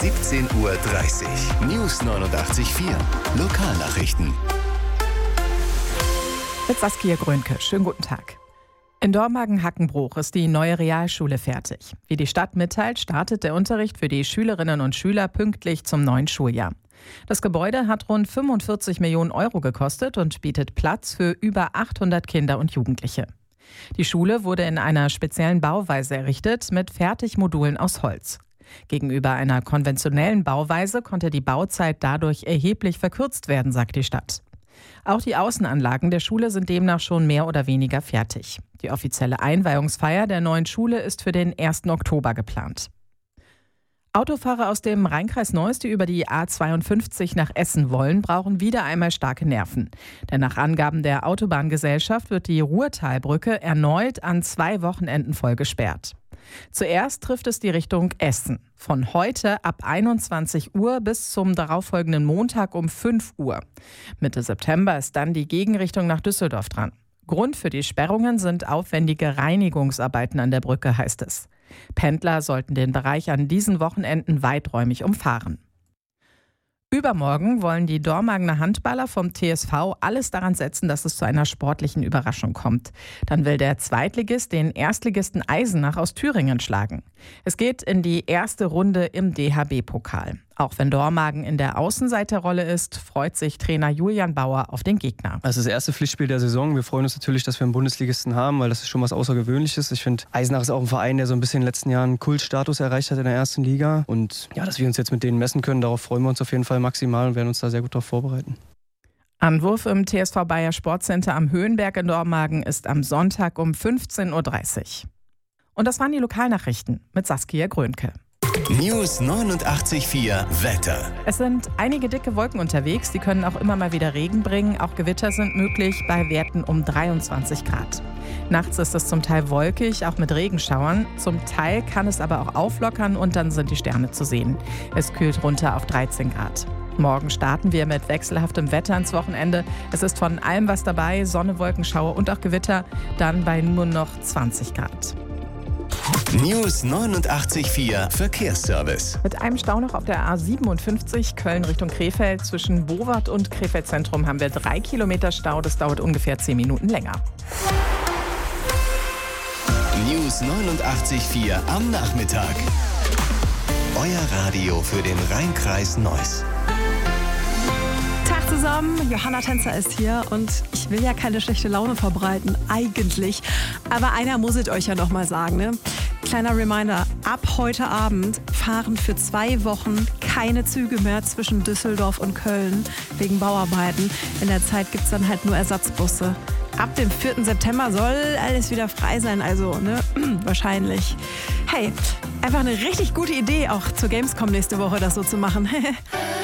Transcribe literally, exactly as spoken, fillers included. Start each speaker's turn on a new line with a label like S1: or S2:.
S1: siebzehn Uhr dreißig. News neunundachtzig Komma vier. Lokalnachrichten.
S2: Mit Saskia Grönke. Schönen guten Tag. In Dormagen-Hackenbruch ist die neue Realschule fertig. Wie die Stadt mitteilt, startet der Unterricht für die Schülerinnen und Schüler pünktlich zum neuen Schuljahr. Das Gebäude hat rund fünfundvierzig Millionen Euro gekostet und bietet Platz für über achthundert Kinder und Jugendliche. Die Schule wurde in einer speziellen Bauweise errichtet mit Fertigmodulen aus Holz. Gegenüber einer konventionellen Bauweise konnte die Bauzeit dadurch erheblich verkürzt werden, sagt die Stadt. Auch die Außenanlagen der Schule sind demnach schon mehr oder weniger fertig. Die offizielle Einweihungsfeier der neuen Schule ist für den ersten Oktober geplant. Autofahrer aus dem Rheinkreis Neuss, die über die A zweiundfünfzig nach Essen wollen, brauchen wieder einmal starke Nerven. Denn nach Angaben der Autobahngesellschaft wird die Ruhrtalbrücke erneut an zwei Wochenenden voll gesperrt. Zuerst trifft es die Richtung Essen. Von heute ab einundzwanzig Uhr bis zum darauffolgenden Montag um fünf Uhr. Mitte September ist dann die Gegenrichtung nach Düsseldorf dran. Grund für die Sperrungen sind aufwendige Reinigungsarbeiten an der Brücke, heißt es. Pendler sollten den Bereich an diesen Wochenenden weiträumig umfahren. Übermorgen wollen die Dormagener Handballer vom T S V alles daran setzen, dass es zu einer sportlichen Überraschung kommt. Dann will der Zweitligist den Erstligisten Eisenach aus Thüringen schlagen. Es geht in die erste Runde im D H B-Pokal. Auch wenn Dormagen in der Außenseiterrolle ist, freut sich Trainer Julian Bauer auf den Gegner.
S3: Das ist das erste Pflichtspiel der Saison. Wir freuen uns natürlich, dass wir einen Bundesligisten haben, weil das ist schon was Außergewöhnliches. Ich finde, Eisenach ist auch ein Verein, der so ein bisschen in den letzten Jahren Kultstatus erreicht hat in der ersten Liga. Und ja, dass wir uns jetzt mit denen messen können, darauf freuen wir uns auf jeden Fall maximal und werden uns da sehr gut darauf vorbereiten.
S2: Anwurf im T S V Bayer Sportcenter am Höhenberg in Dormagen ist am Sonntag um fünfzehn Uhr dreißig. Und das waren die Lokalnachrichten mit Saskia Grönke.
S1: News neunundachtzig Komma vier Wetter.
S2: Es sind einige dicke Wolken unterwegs, die können auch immer mal wieder Regen bringen. Auch Gewitter sind möglich bei Werten um dreiundzwanzig Grad. Nachts ist es zum Teil wolkig, auch mit Regenschauern. Zum Teil kann es aber auch auflockern und dann sind die Sterne zu sehen. Es kühlt runter auf dreizehn Grad. Morgen starten wir mit wechselhaftem Wetter ins Wochenende. Es ist von allem was dabei, Sonne, Wolkenschauer und auch Gewitter, dann bei nur noch zwanzig Grad.
S1: News neunundachtzig Komma vier Verkehrsservice.
S2: Mit einem Stau noch auf der A siebenundfünfzig Köln Richtung Krefeld. Zwischen Bowart und Krefeld Zentrum haben wir drei Kilometer Stau. Das dauert ungefähr zehn Minuten länger.
S1: News neunundachtzig Komma vier am Nachmittag. Euer Radio für den Rheinkreis Neuss.
S4: Tag zusammen, Johanna Tänzer ist hier und ich will ja keine schlechte Laune verbreiten, eigentlich. Aber einer muss es euch ja noch mal sagen, ne? Kleiner Reminder, ab heute Abend fahren für zwei Wochen keine Züge mehr zwischen Düsseldorf und Köln wegen Bauarbeiten. In der Zeit gibt es dann halt nur Ersatzbusse. Ab dem vierten September soll alles wieder frei sein, also ne, wahrscheinlich. Hey, einfach eine richtig gute Idee, auch zur Gamescom nächste Woche das so zu machen.